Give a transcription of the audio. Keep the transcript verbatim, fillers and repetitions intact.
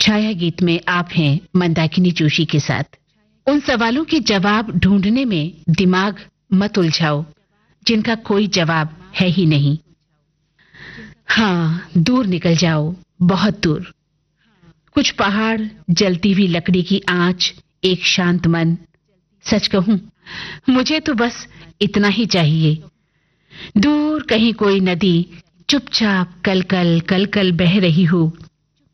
छाया गीत में आप हैं मंदाकिनी जोशी के साथ। उन सवालों के जवाब ढूंढने में दिमाग मत उलझाओ जिनका कोई जवाब है ही नहीं। हाँ, दूर निकल जाओ, बहुत दूर। कुछ पहाड़, जलती हुई लकड़ी की आंच, एक शांत मन। सच कहूं, मुझे तो बस इतना ही चाहिए। दूर कहीं कोई नदी चुपचाप कल कल कल कल बह रही हो,